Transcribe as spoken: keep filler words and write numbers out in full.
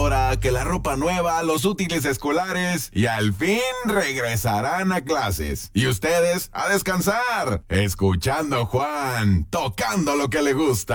computadora, que la ropa nueva, los útiles escolares y al fin regresarán a clases. Y ustedes a descansar, escuchando a Juan, tocando lo que le gusta.